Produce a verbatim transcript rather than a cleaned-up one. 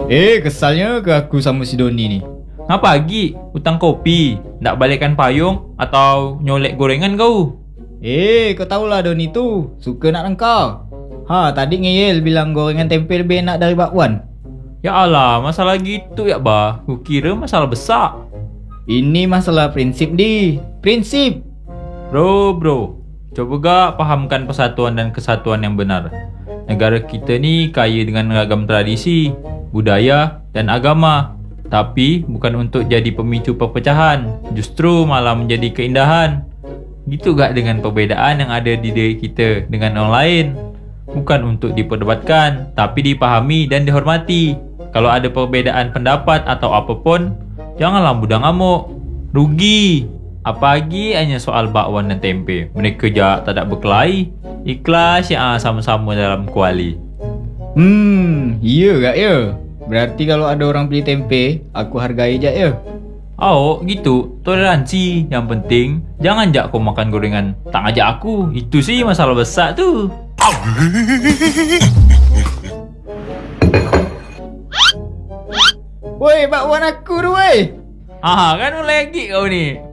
Eh, kesalnya ke aku sama si Doni ni. Ngapa lagi? Hutang kopi? Nak balikkan payung? Atau nyolek gorengan kau? Eh, kau tahulah Doni tu suka nak nengkau. Ha, tadi ngeyel bilang gorengan tempe lebih enak dari bakwan. Ya Allah, masalah gitu ya bah. Ku kira masalah besar. Ini masalah prinsip di. Prinsip. Bro, bro. Coba gak pahamkan persatuan dan kesatuan yang benar. Negara kita ni kaya dengan ragam tradisi, budaya dan agama. Tapi bukan untuk jadi pemicu perpecahan, justru malah menjadi keindahan. Gitu gak dengan perbezaan yang ada di diri kita dengan orang lain? Bukan untuk diperdebatkan, tapi dipahami dan dihormati. Kalau ada perbezaan pendapat atau apapun, janganlah mudah ngamuk. Rugi. Apalagi hanya soal bakwan dan tempe. Mereka jak tak ada berkelahi. Ikhlas ya sama-sama dalam kuali. Hmm, iya gak ya? Berarti kalau ada orang beli tempe, aku hargai je ya. Oh, gitu. Toleransi. Yang penting, jangan jak kau makan gorengan tak ngajak aku. Itu sih masalah besar tu. Woi, bakwan aku tu woi. Ah, kan mulai lagi kau ni.